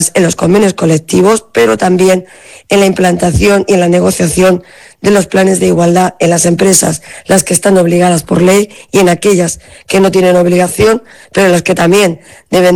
en los convenios colectivos, pero también en la implantación y en la negociación de los planes de igualdad en las empresas, las que están obligadas por ley, y en aquellas que no tienen obligación, pero en las que también deben